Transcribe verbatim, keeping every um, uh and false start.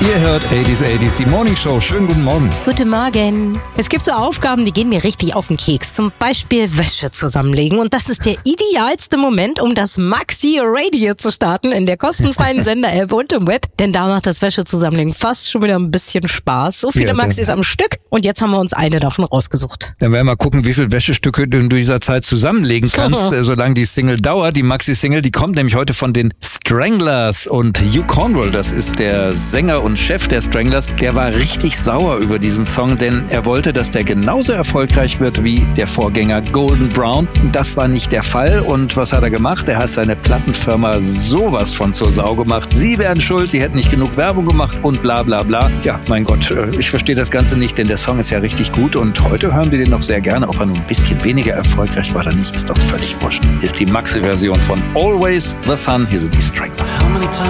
Ihr hört achtziger achtziger, die Morning Show. Schönen guten Morgen. Guten Morgen. Es gibt so Aufgaben, die gehen mir richtig auf den Keks. Zum Beispiel Wäsche zusammenlegen. Und das ist der idealste Moment, um das Maxi Radio zu starten in der kostenfreien Sender-App und im Web. Denn da macht das Wäsche zusammenlegen fast schon wieder ein bisschen Spaß. So viele Ja, Maxis am Stück. Und jetzt haben wir uns eine davon rausgesucht. Dann werden wir mal gucken, wie viele Wäschestücke du in dieser Zeit zusammenlegen kannst, äh, solange die Single dauert. Die Maxi-Single, die kommt nämlich heute von den Stranglers. Und Hugh Cornwall, das ist der Sänger und Chef der Stranglers, der war richtig sauer über diesen Song, denn er wollte, dass der genauso erfolgreich wird wie der Vorgänger Golden Brown. Das war nicht der Fall. Und was hat er gemacht? Er hat seine Plattenfirma sowas von zur Sau gemacht. Sie wären schuld, sie hätten nicht genug Werbung gemacht und bla bla bla. Ja, mein Gott, ich verstehe das Ganze nicht, denn der Song ist ja richtig gut und heute hören wir den noch sehr gerne. Ob er nur ein bisschen weniger erfolgreich war oder nicht, ist doch völlig wurscht. Ist die Maxi-Version von Always the Sun. Hier sind die Stranglers.